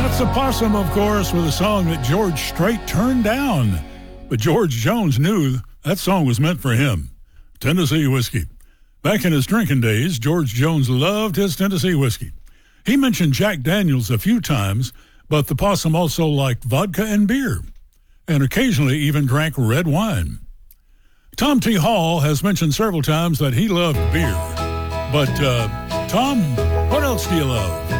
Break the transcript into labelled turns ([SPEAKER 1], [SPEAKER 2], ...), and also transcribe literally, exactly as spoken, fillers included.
[SPEAKER 1] That's the Possum, of course, with a song that George Strait turned down. But George Jones knew that song was meant for him. Tennessee Whiskey. Back in his drinking days, George Jones loved his Tennessee whiskey. He mentioned Jack Daniels a few times, but the Possum also liked vodka and beer, and occasionally even drank red wine. Tom T. Hall has mentioned several times that he loved beer. But, uh, Tom, what else do you love?